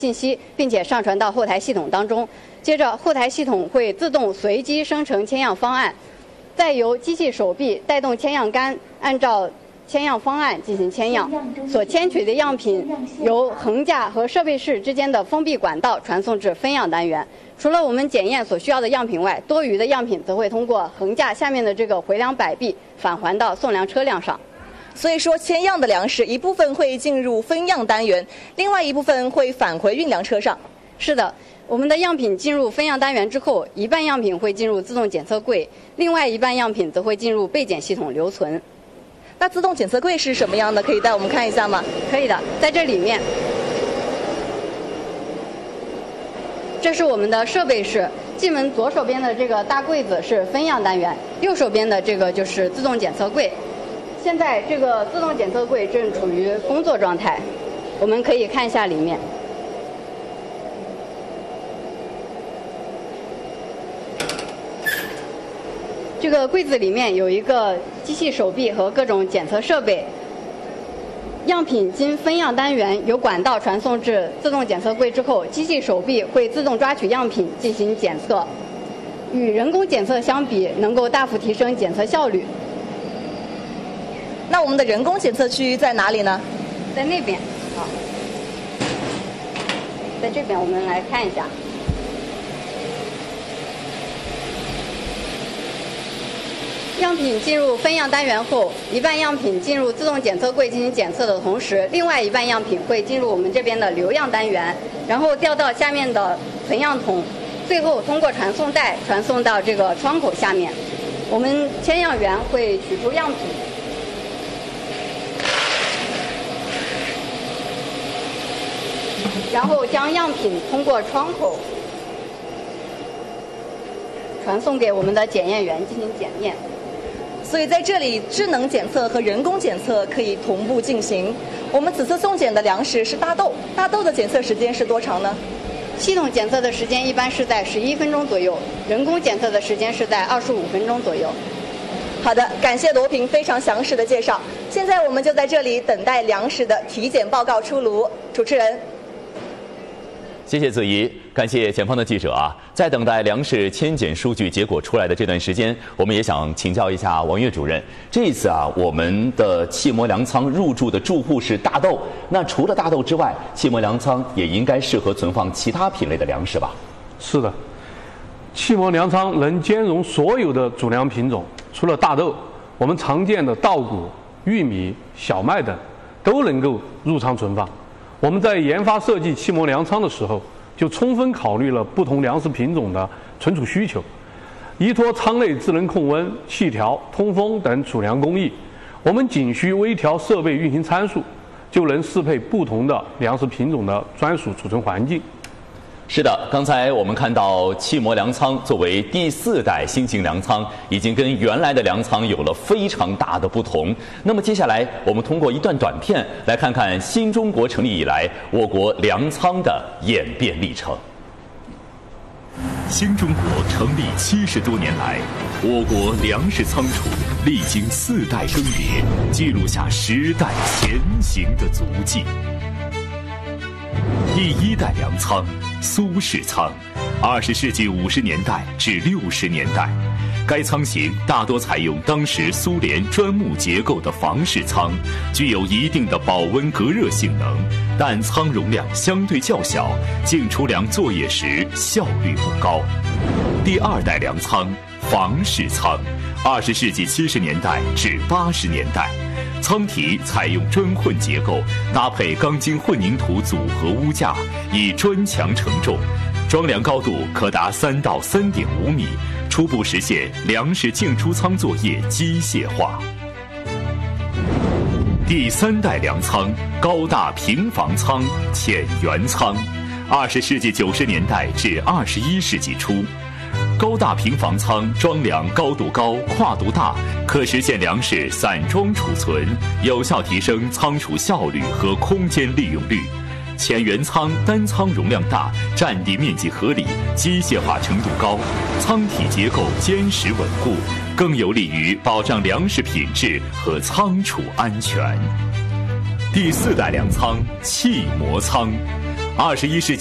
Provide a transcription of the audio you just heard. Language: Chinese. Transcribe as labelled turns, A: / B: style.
A: 信息，并且上传到后台系统当中。接着，后台系统会自动随机生成签样方案，再由机器手臂带动签样杆，按照签样方案进行签样。所签取的样品由横架和设备室之间的封闭管道传送至分样单元。除了我们检验所需要的样品外，多余的样品则会通过横架下面的这个回量摆臂返还到送粮车辆上。
B: 所以说，签样的粮食一部分会进入分样单元，另外一部分会返回运粮车上。
A: 是的，我们的样品进入分样单元之后，一半样品会进入自动检测柜，另外一半样品则会进入备检系统留存。
B: 那自动检测柜是什么样的？可以带我们看一下吗？
A: 可以的，在这里面，这是我们的设备室。进门左手边的这个大柜子是分样单元，右手边的这个就是自动检测柜。现在这个自动检测柜正处于工作状态，我们可以看一下里面。这个柜子里面有一个机器手臂和各种检测设备。样品经分样单元由管道传送至自动检测柜之后，机器手臂会自动抓取样品进行检测，与人工检测相比，能够大幅提升检测效率。
B: 那我们的人工检测区域在哪里呢？
A: 在那边。好，在这边我们来看一下。样品进入分样单元后，一半样品进入自动检测柜进行检测的同时，另外一半样品会进入我们这边的留样单元，然后调到下面的存样筒，最后通过传送带传送到这个窗口下面。我们签样员会取出样品，然后将样品通过窗口传送给我们的检验员进行检验。
B: 所以在这里，智能检测和人工检测可以同步进行。我们此次送检的粮食是大豆，大豆的检测时间是多长呢？
A: 系统检测的时间一般是在11分钟左右，人工检测的时间是在25分钟左右。
B: 好的，感谢罗平非常详实的介绍。现在我们就在这里等待粮食的体检报告出炉。主持人。
C: 谢谢子怡，感谢前方的记者啊。在等待粮食签检数据结果出来的这段时间，我们也想请教一下王悦主任。这一次啊，我们的气膜粮仓入驻的住户是大豆，那除了大豆之外，气膜粮仓也应该适合存放其他品类的粮食吧？
D: 是的，气膜粮仓能兼容所有的主粮品种，除了大豆，我们常见的稻谷、玉米、小麦等都能够入仓存放。我们在研发设计气膜粮仓的时候，就充分考虑了不同粮食品种的存储需求，依托仓内智能控温、气调、通风等储粮工艺，我们仅需微调设备运行参数，就能适配不同的粮食品种的专属储存环境。
C: 是的，刚才我们看到气膜粮仓作为第4代新型粮仓，已经跟原来的粮仓有了非常大的不同。那么接下来，我们通过一段短片来看看新中国成立以来我国粮仓的演变历程。
E: 新中国成立70多年来，我国粮食仓储历经4代更迭，记录下10代前行的足迹。第1代粮仓苏式仓，20世纪50年代至60年代，该仓型大多采用当时苏联砖木结构的房式仓，具有一定的保温隔热性能，但仓容量相对较小，进出粮作业时效率不高。第2代粮仓房式仓，20世纪70年代至80年代。仓体采用砖混结构，搭配钢筋混凝土组合屋架，以砖墙承重，装粮高度可达3到3.5米，初步实现粮食进出仓作业机械化。第3代粮仓高大平房仓浅圆仓，20世纪90年代至21世纪初。高大平房仓装粮高度高、跨度大，可实现粮食散装储存，有效提升仓储效率和空间利用率。浅圆仓单仓容量大，占地面积合理，机械化程度高，仓体结构坚实稳固，更有利于保障粮食品质和仓储安全。第4代粮仓气膜仓 21世纪